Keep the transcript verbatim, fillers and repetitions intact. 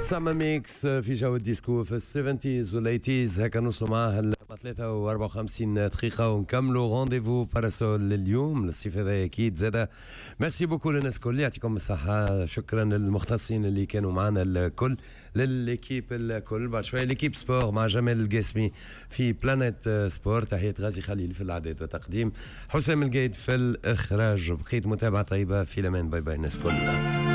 سما ميكس في جو الديسكو في السبعينيز والأيتيز. هكا نوصلوا معاه ل ثلاثة وأربعة وخمسين دقيقة ونكملوا رونديفو باراسول لليوم للصيف هذا أكيد زادا. ميرسي بوكو للناس الكل، يعطيكم الصحة. شكرا للمختصين اللي كانوا معنا الكل، للإكيب الكل. بعد شوية الإكيب سبور مع جمال القاسمي في بلانيت سبور. تحية غازي خليل في الإعداد والتقديم، حسام القايد في الإخراج. بقيت متابعة طيبة في الأمان. باي باي الناس كلها.